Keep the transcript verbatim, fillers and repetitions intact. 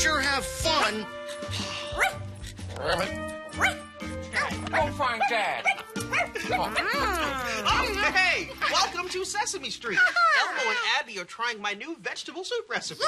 sure have fun. Go find Dad. Oh, hey! Welcome to Sesame Street. Elmo and Abby are trying my new vegetable soup recipe.